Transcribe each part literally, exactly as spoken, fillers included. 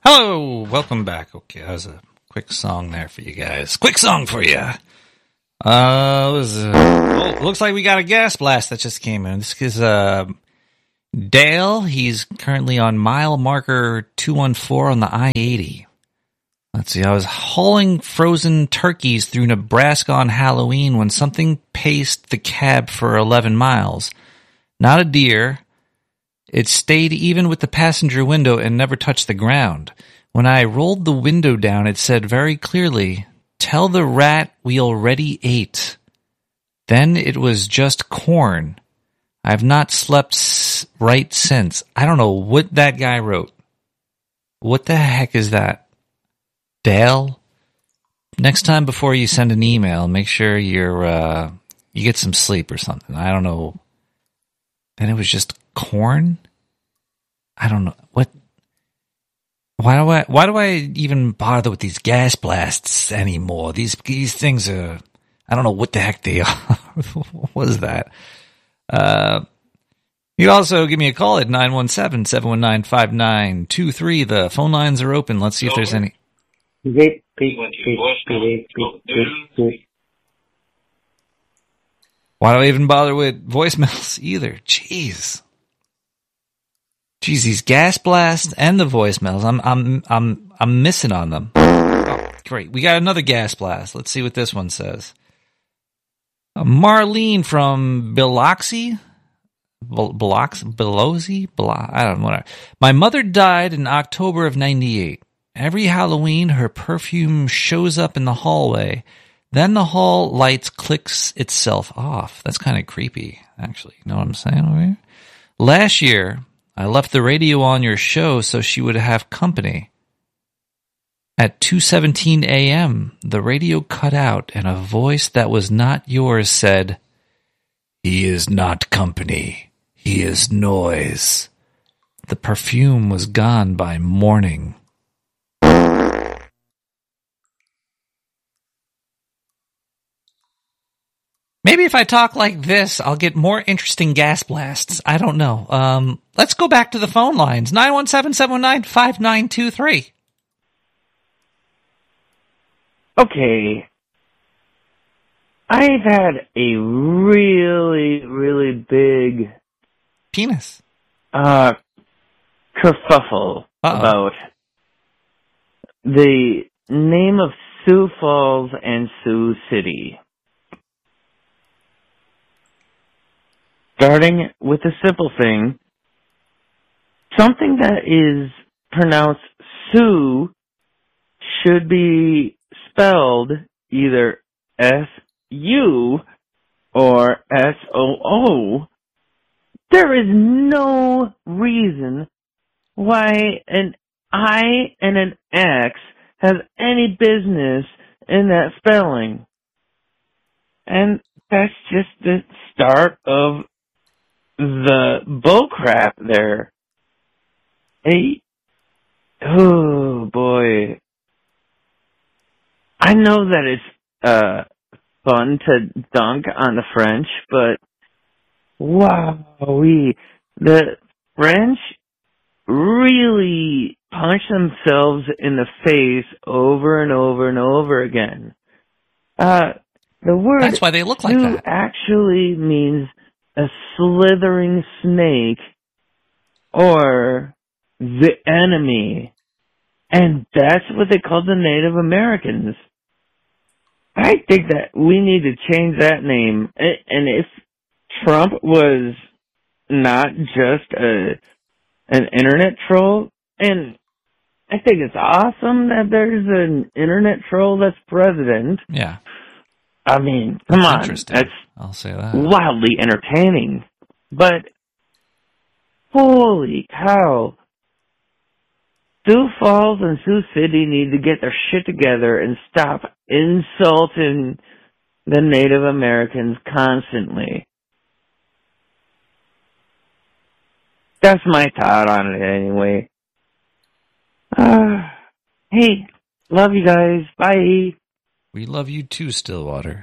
Hello, welcome back. Okay, that was a quick song there for you guys. Quick song for you. Uh, it was, uh oh, looks like we got a gas blast that just came in. This is uh, Dale. He's currently on mile marker two one four on the I eighty. Let's see, I was hauling frozen turkeys through Nebraska on Halloween when something paced the cab for eleven miles. Not a deer. It stayed even with the passenger window and never touched the ground. When I rolled the window down, it said very clearly, "Tell the rat we already ate." Then it was just corn. I've not slept right since. I don't know what that guy wrote. What the heck is that? Dale? Next time before you send an email, make sure you're, uh, you get some sleep or something. I don't know. Then it was just corn? I don't know. What? Why do I, why do I even bother with these gas blasts anymore? These, these things are, I don't know what the heck they are. What is that? Uh, you also give me a call at nine one seven, seven one nine, five nine two three. The phone lines are open. Let's see if there's any. Beep, beep, beep, beep, beep, beep, beep. Why do I even bother with voicemails either? Jeez. Jeez, these gas blasts and the voicemails, I'm I'm I'm I'm missing on them. Oh, great. We got another gas blast. Let's see what this one says. Uh, Marlene from Biloxi? Biloxi? Biloxi? I don't know. Whatever. My mother died in October of ninety-eight. Every Halloween, her perfume shows up in the hallway. Then the hall lights clicks itself off. That's kind of creepy, actually. You know what I'm saying over here? Last year, I left the radio on your show so she would have company. At two seventeen a.m., the radio cut out and a voice that was not yours said, "He is not company. He is noise." The perfume was gone by morning. Maybe if I talk like this, I'll get more interesting gas blasts. I don't know. Um, let's go back to the phone lines. nine one seven, seven one nine, five nine two three. Okay. I've had a really, really big penis uh, kerfuffle Uh-oh. about the name of Sioux Falls and Sioux City. Starting with a simple thing, something that is pronounced Sioux should be spelled either S U or S O O. There is no reason why an I and an X has any business in that spelling. And that's just the start of the bullcrap there. Hey, oh boy. I know that it's uh fun to dunk on the French, but wow, we the French really punch themselves in the face over and over and over again. Uh, the word That's why they look like that. actually means a slithering snake or the enemy. And that's what they called the Native Americans. I think that we need to change that name. And if Trump was not just a an internet troll, and I think it's awesome that there's an internet troll that's president. Yeah. I mean, come that's on. Interesting. That's I'll say that. wildly entertaining. But holy cow. Sioux Falls and Sioux City need to get their shit together and stop insulting the Native Americans constantly. That's my thought on it anyway. Uh, hey, love you guys. Bye. We love you too, Stillwater.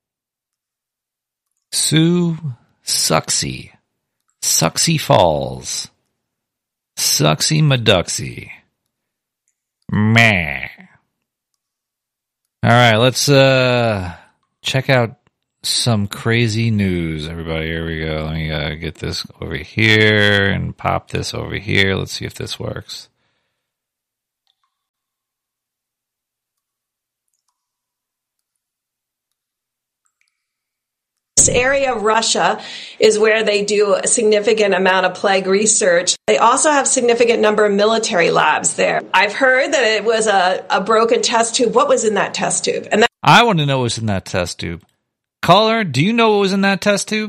Sue Sucksy. Sucksy Falls. Sucksy Maducksy. Meh. All right, let's uh, check out some crazy news, everybody. Here we go. Let me uh, get this over here and pop this over here. Let's see if this works. This area of Russia is where they do a significant amount of plague research. They also have a significant number of military labs there. I've heard that it was a, a broken test tube. What was in that test tube? And that- I want to know what was in that test tube. Caller, do you know what was in that test tube?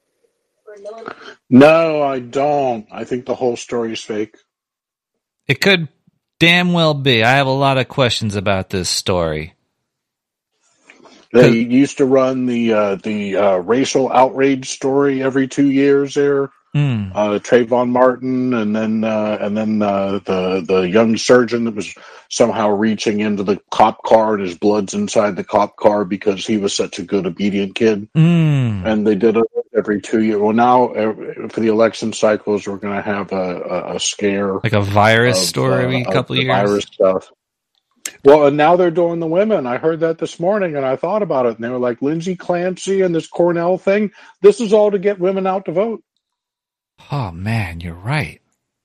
No, I don't. I think the whole story is fake. It could damn well be. I have a lot of questions about this story. They used to run the uh, the uh, racial outrage story every two years there. Mm. Uh, Trayvon Martin, and then uh, and then uh, the the young surgeon that was somehow reaching into the cop car and his blood's inside the cop car because he was such a good obedient kid. Mm. And they did it every two years. Well, now uh, for the election cycles, we're going to have a, a, a scare, like a virus of, story every uh, couple of years. Virus stuff. Well, and now they're doing the women. I heard that this morning, and I thought about it, and they were like, Lindsay Clancy and this Cornell thing, this is all to get women out to vote. Oh, man, you're right.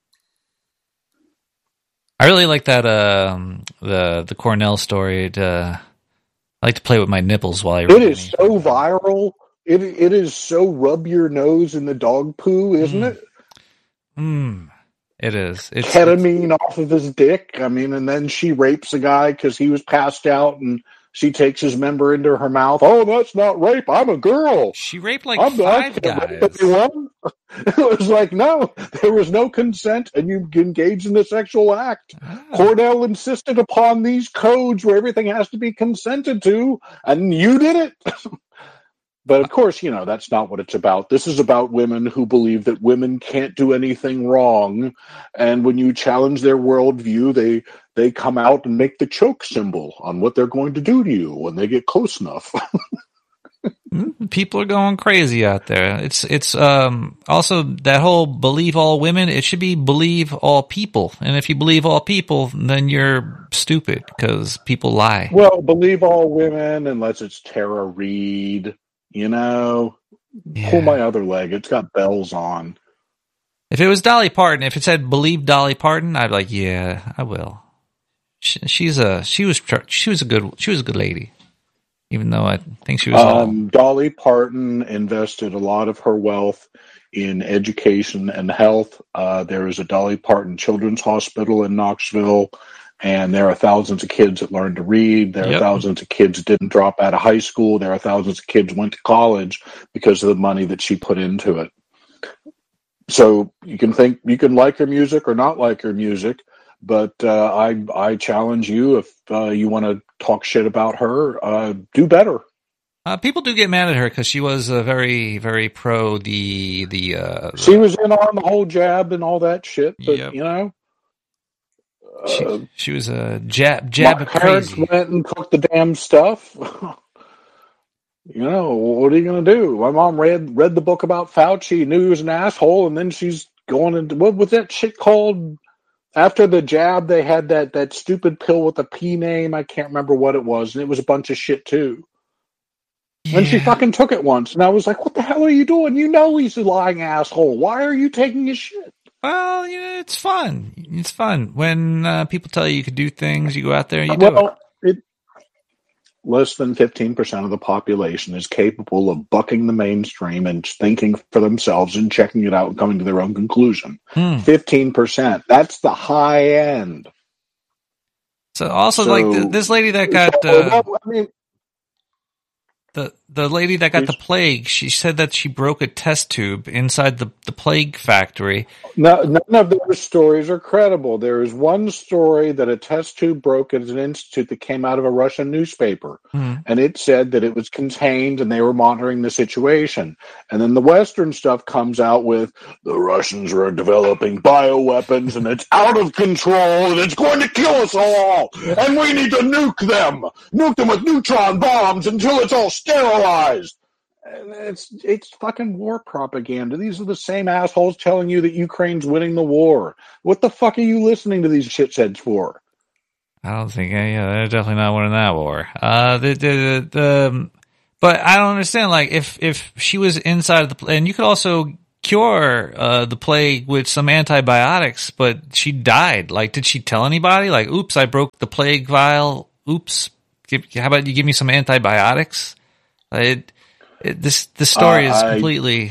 I really like that, um, the the Cornell story. It, uh, I like to play with my nipples while I read it. It is so viral. It It is so rub your nose in the dog poo, isn't mm. it? Mm. It is. It's, Ketamine it's... off of his dick. I mean, and then she rapes a guy because he was passed out, and she takes his member into her mouth. Oh, that's not rape. I'm a girl. She raped like I'm five guys. It was like, no, there was no consent, and you engaged in a sexual act. Ah. Cornell insisted upon these codes where everything has to be consented to, and you did it. But of course, you know, that's not what it's about. This is about women who believe that women can't do anything wrong. And when you challenge their worldview, they they come out and make the choke symbol on what they're going to do to you when they get close enough. People are going crazy out there. It's it's um, also that whole believe all women. It should be believe all people. And if you believe all people, then you're stupid because people lie. Well, believe all women unless it's Tara Reid. You know, yeah. Pull my other leg. It's got bells on. If it was Dolly Parton, if it said "believe Dolly Parton," I'd be like, yeah, I will. She, she's a she was she was a good she was a good lady, even though I think she was. Um, all... Dolly Parton invested a lot of her wealth in education and health. Uh, there is a Dolly Parton Children's Hospital in Knoxville. And there are thousands of kids that learned to read. There yep. are thousands of kids that didn't drop out of high school. There are thousands of kids who went to college because of the money that she put into it. So you can think you can like her music or not like her music, but uh, I I challenge you if uh, you want to talk shit about her, uh, do better. Uh, people do get mad at her because she was uh, very very pro the the. Uh, the... She was in on the whole jab and all that shit, but yep. you know. She, uh, she was a jab jab my parents crazy. Went and took the damn stuff. You know, what are you going to do? My mom read read the book about Fauci, knew he was an asshole, and then she's going into what was that shit called? After the jab, they had that that stupid pill with a P name. I can't remember what it was, and it was a bunch of shit too. Yeah. And she fucking took it once, and I was like, "What the hell are you doing? You know he's a lying asshole. Why are you taking his shit?" Well, you know, it's fun. It's fun when uh, people tell you you could do things. You go out there and you well, do it. it. Less than fifteen percent of the population is capable of bucking the mainstream and thinking for themselves and checking it out and coming to their own conclusion. Hmm. fifteen percent. That's the high end. So also, so, like the, this lady that got so, uh, well, I mean, the the lady that got the plague, she said that she broke a test tube inside the, the plague factory. No, none of those stories are credible. There is one story that a test tube broke at an institute that came out of a Russian newspaper, hmm. and it said that it was contained and they were monitoring the situation. And then the Western stuff comes out with the Russians are developing bioweapons and it's out of control and it's going to kill us all, and we need to nuke them, nuke them with neutron bombs until it's all sterilized. And it's it's fucking war propaganda. These are the same assholes telling you that Ukraine's winning the war. What the fuck are you listening to these shitsheads for? I don't think, yeah, they're definitely not winning that war. Uh, the, the, the, um, but I don't understand, like, if, if she was inside of the, and you could also cure, uh, the plague with some antibiotics, but she died. Like, did she tell anybody? Like, oops, I broke the plague vial. Oops. Give, how about you give me some antibiotics? It, it, this, the story uh, is I, completely.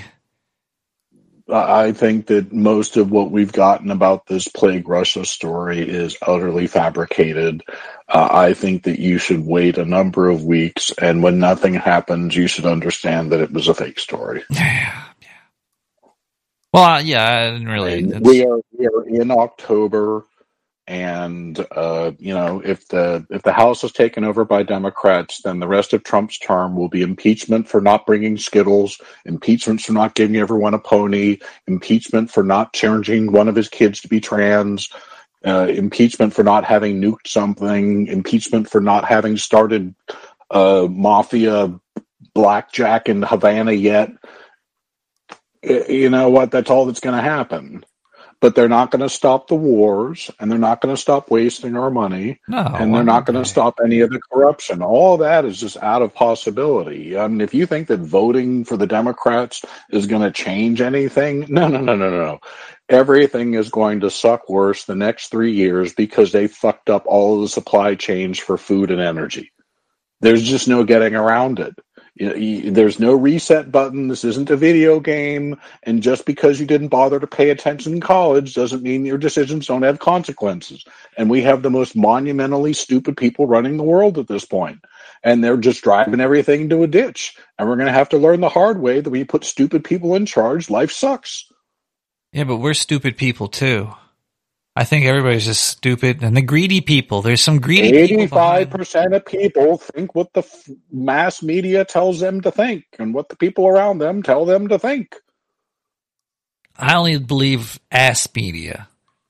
I think that most of what we've gotten about this Plague Russia story is utterly fabricated. Uh, I think that you should wait a number of weeks, and when nothing happens, you should understand that it was a fake story. Yeah, yeah. Well, uh, yeah, I didn't really. We are we are in October, and uh, you know, if the if the House is taken over by Democrats, then the rest of Trump's term will be impeachment for not bringing Skittles, impeachment for not giving everyone a pony, impeachment for not changing one of his kids to be trans, uh, impeachment for not having nuked something, impeachment for not having started uh, mafia blackjack in Havana yet. You know what? That's all that's going to happen. But they're not going to stop the wars, and they're not going to stop wasting our money, no, and they're not going to stop any of the corruption. All that is just out of possibility. I mean, if you think that voting for the Democrats is going to change anything, no, no, no, no, no. Everything is going to suck worse the next three years because they fucked up all of the supply chains for food and energy. There's just no getting around it. There's no reset button. This isn't a video game. And just because you didn't bother to pay attention in college doesn't mean your decisions don't have consequences. And we have the most monumentally stupid people running the world at this point. And they're just driving everything into a ditch. And we're going to have to learn the hard way that when you put stupid people in charge, life sucks. Yeah, but we're stupid people too. I think everybody's just stupid, and the greedy people. There's some greedy people. eighty-five percent of people think what the f- mass media tells them to think, and what the people around them tell them to think. I only believe ass media.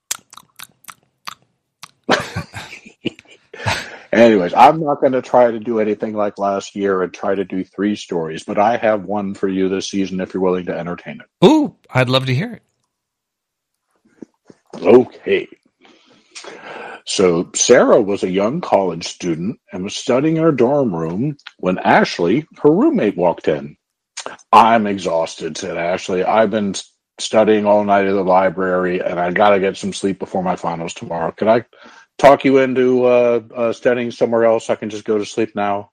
Anyways, I'm not going to try to do anything like last year and try to do three stories, but I have one for you this season if you're willing to entertain it. Ooh, I'd love to hear it. Okay. So Sarah was a young college student and was studying in her dorm room when Ashley, her roommate, walked in. I'm exhausted, said Ashley. I've been studying all night at the library, and I got to get some sleep before my finals tomorrow. Can I talk you into uh, uh, studying somewhere else? I can just go to sleep now.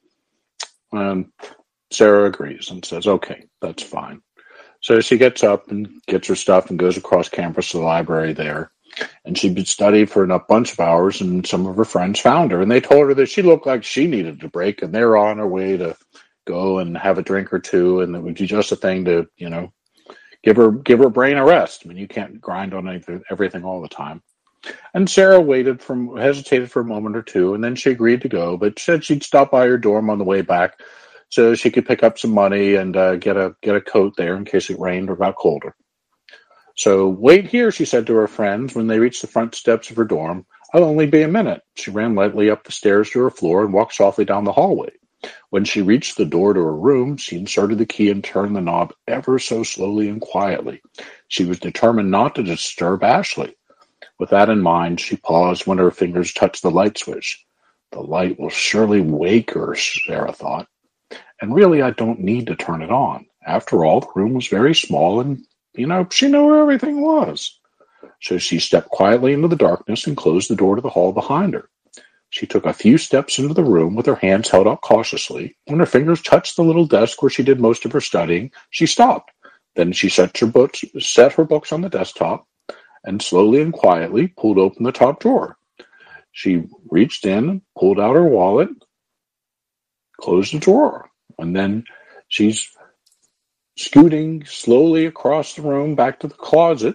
And Sarah agrees and says, okay, that's fine. So she gets up and gets her stuff and goes across campus to the library there. And she'd been studying for a bunch of hours, and some of her friends found her. And they told her that she looked like she needed a break, and they were on her way to go and have a drink or two, and it would be just a thing to, you know, give her give her brain a rest. I mean, you can't grind on anything, everything all the time. And Sarah waited from hesitated for a moment or two, and then she agreed to go, but said she'd stop by her dorm on the way back so she could pick up some money and uh, get a get a coat there in case it rained or got colder. So wait here, she said to her friends when they reached the front steps of her dorm. I'll only be a minute. She ran lightly up the stairs to her floor and walked softly down the hallway. When she reached the door to her room, she inserted the key and turned the knob ever so slowly and quietly. She was determined not to disturb Ashley. With that in mind, she paused when her fingers touched the light switch. The light will surely wake her, Sarah thought. And really, I don't need to turn it on. After all, the room was very small and, you know, she knew where everything was. So she stepped quietly into the darkness and closed the door to the hall behind her. She took a few steps into the room with her hands held out cautiously. When her fingers touched the little desk where she did most of her studying, she stopped. Then she set her books, set her books on the desktop and slowly and quietly pulled open the top drawer. She reached in, pulled out her wallet, closed the drawer. And then she's scooting slowly across the room back to the closet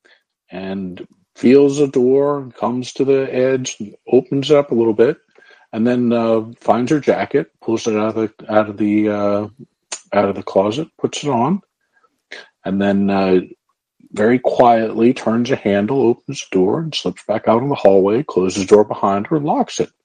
and feels the door, comes to the edge, opens it up a little bit, and then uh, finds her jacket, pulls it out of the out of the uh, out of the closet, puts it on, and then uh, very quietly turns a handle, opens the door, and slips back out in the hallway, closes the door behind her, and locks it.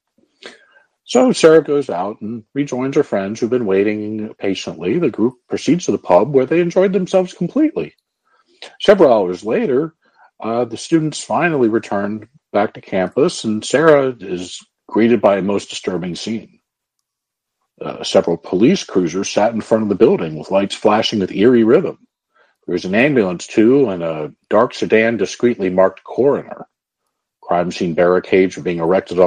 So Sarah goes out and rejoins her friends who've been waiting patiently. The group proceeds to the pub where they enjoyed themselves completely. Several hours later, uh, the students finally returned back to campus, and Sarah is greeted by a most disturbing scene. Uh, several police cruisers sat in front of the building with lights flashing with eerie rhythm. There was an ambulance, too, and a dark sedan discreetly marked coroner. Crime scene barricades were being erected